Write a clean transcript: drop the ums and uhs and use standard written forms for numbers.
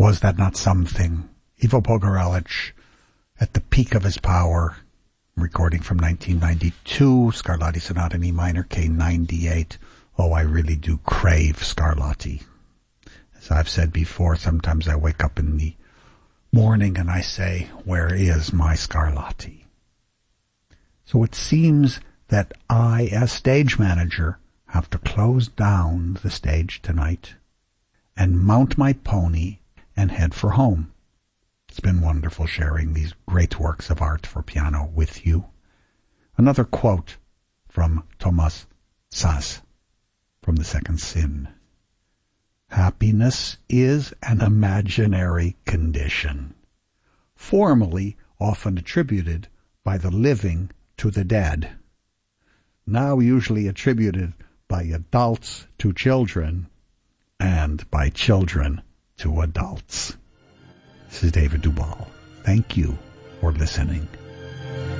Was that not something? Ivo Pogorelic at the peak of his power, recording from 1992, Scarlatti Sonata in E minor, K98. Oh, I really do crave Scarlatti. As I've said before, sometimes I wake up in the morning and I say, where is my Scarlatti? So it seems that I, as stage manager, have to close down the stage tonight and mount my pony and head for home. It's been wonderful sharing these great works of art for piano with you. Another quote from Thomas Szasz from The Second Sin. Happiness is an imaginary condition, formerly often attributed by the living to the dead, now usually attributed by adults to children and by children to adults. This is David Duvall. Thank you for listening.